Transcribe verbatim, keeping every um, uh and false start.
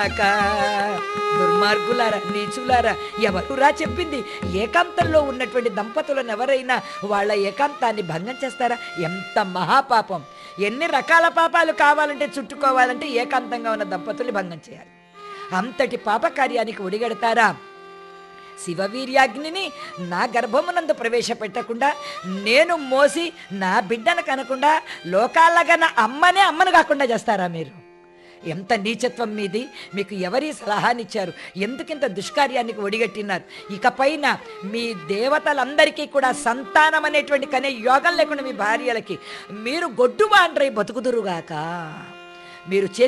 గాక. దుర్మార్గులారా, నీచులారా, ఎవరురా చెప్పింది? ఏకాంతంలో ఉన్నటువంటి దంపతులను ఎవరైనా వాళ్ళ ఏకాంతాన్ని భంగం చేస్తారా? ఎంత మహాపాపం! ఎన్ని రకాల పాపాలు కావాలంటే చుట్టుకోవాలంటే ఏకాంతంగా ఉన్న దంపతుల్ని భంగం చేయాలి. అంతటి పాపకార్యానికి ఒడిగడతారా? శివవీర్యాగ్నిని నా గర్భమునందు ప్రవేశపెట్టకుండా, నేను మోసి నా బిడ్డను కనకుండా లోకాలగన అమ్మనే అమ్మను కాకుండా చేస్తారా మీరు? ఎంత నీచత్వం మీది! మీకు ఎవరి సలహానిచ్చారు? ఎందుకింత దుష్కార్యానికి ఒడిగట్టినారు? ఇకపైన మీ దేవతలందరికీ కూడా సంతానం అనేటువంటి కనే యోగం లేకుండా మీ భార్యలకి మీరు గొడ్డుబాండ్రై బతుకుదురుగాక. మీరు చే